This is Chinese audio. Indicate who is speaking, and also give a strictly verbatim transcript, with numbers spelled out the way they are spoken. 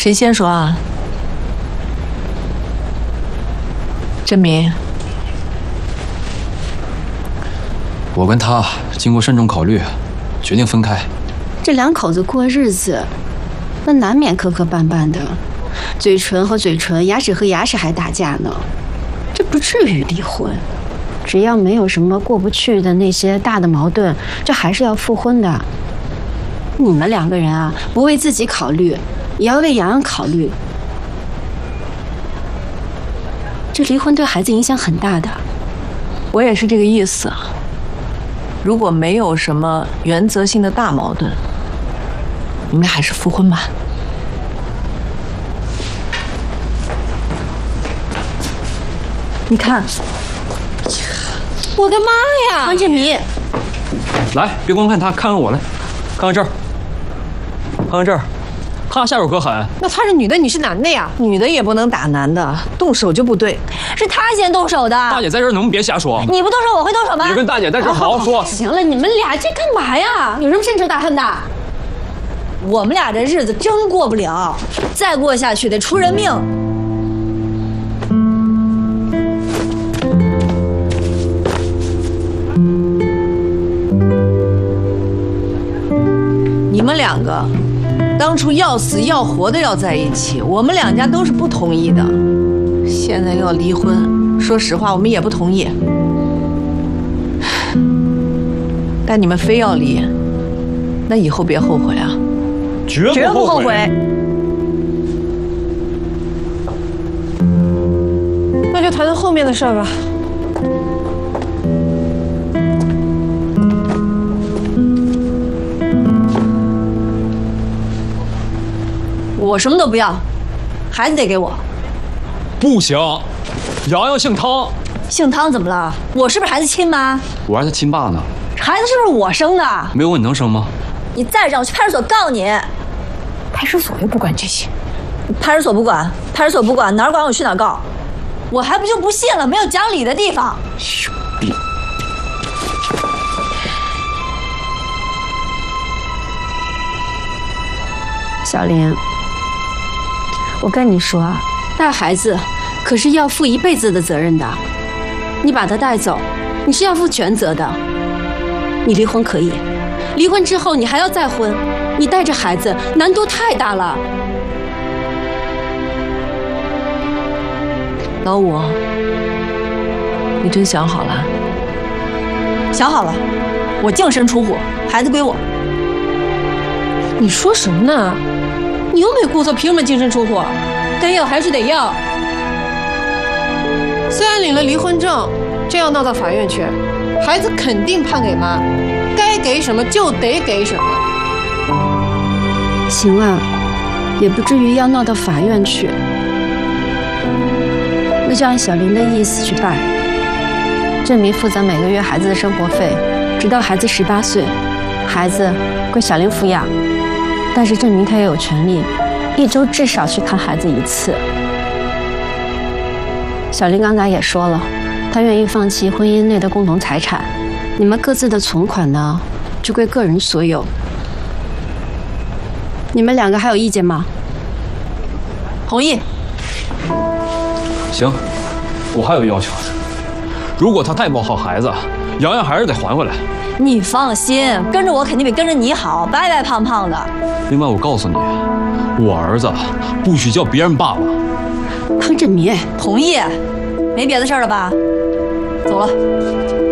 Speaker 1: 谁先说啊？振明，
Speaker 2: 我跟他经过慎重考虑，决定分开。
Speaker 3: 这两口子过日子，那难免磕磕绊绊的，嘴唇和嘴唇，牙齿和牙齿还打架呢，这不至于离婚。只要没有什么过不去的那些大的矛盾，这还是要复婚的。你们两个人啊，不为自己考虑，也要为洋洋考虑。这离婚对孩子影响很大的。
Speaker 1: 我也是这个意思。如果没有什么原则性的大矛盾，你们还是复婚吧。你看，
Speaker 3: 我的妈呀！王振明，
Speaker 2: 来，别光看他，看看我来，看看这儿，看看这儿，他下手可狠。
Speaker 4: 那他是女的，你是男的呀？
Speaker 1: 女的也不能打男的，动手就不对。
Speaker 5: 是他先动手的。
Speaker 2: 大姐在这儿，能不能别瞎说？
Speaker 5: 你不动手，我会动手吗？
Speaker 2: 你跟大姐在这儿好好说。
Speaker 3: 行了，你们俩这干嘛呀？有什么深仇大恨的？
Speaker 5: 我们俩这日子真过不了，再过下去得出人命。
Speaker 1: 你们两个当初要死要活的要在一起，我们两家都是不同意的。现在要离婚，说实话，我们也不同意。但你们非要离，那以后别后悔啊！
Speaker 2: 绝
Speaker 5: 绝不后悔。
Speaker 4: 那就谈谈后面的事儿吧。
Speaker 5: 我什么都不要，孩子得给我。
Speaker 2: 不行，洋洋姓汤。
Speaker 5: 姓汤怎么了？我是不是孩子亲妈？
Speaker 2: 我还是他亲爸呢。
Speaker 5: 孩子是不是我生的？
Speaker 2: 没有我你能生吗？
Speaker 5: 你再让我去派出所告你。
Speaker 4: 派出所又不管这些。
Speaker 5: 派出所不管，派出所不管，哪儿管我去哪儿告。我还不就不信了，没有讲理的地方。
Speaker 2: 兄弟，
Speaker 3: 小林，我跟你说啊，带孩子可是要负一辈子的责任的。你把他带走，你是要负全责的。你离婚可以，离婚之后你还要再婚，你带着孩子难度太大了。
Speaker 1: 老五，你真想好了？
Speaker 5: 想好了，我净身出户，孩子归我。
Speaker 4: 你说什么呢？你又没骨头，凭什么净身出户？该要还是得要。虽然领了离婚证，这要闹到法院去，孩子肯定判给妈，该给什么就得给什么。
Speaker 3: 行啊，也不至于要闹到法院去。那就按小林的意思去办。振明负责每个月孩子的生活费，直到孩子十八岁，孩子归小林抚养。但是振明他也有权利，一周至少去看孩子一次。小林刚才也说了，他愿意放弃婚姻内的共同财产，你们各自的存款呢，就归个人所有。你们两个还有意见吗？
Speaker 5: 同意。
Speaker 2: 行，我还有个要求，如果他带不好孩子，洋洋还是得还回来。
Speaker 5: 你放心，跟着我肯定比跟着你好，白白胖胖的。
Speaker 2: 另外，我告诉你，我儿子不许叫别人爸爸。
Speaker 3: 康振民，
Speaker 5: 同意。没别的事儿了吧？走了。